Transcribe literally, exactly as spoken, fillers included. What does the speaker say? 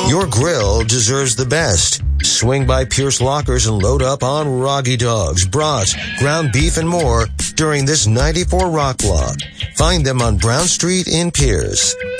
Your grill deserves the best. Swing by Pierce Lockers and load up on Roggy Dogs, brats, ground beef, and more during this ninety-four Rock Block. Find them on Brown Street in Pierce.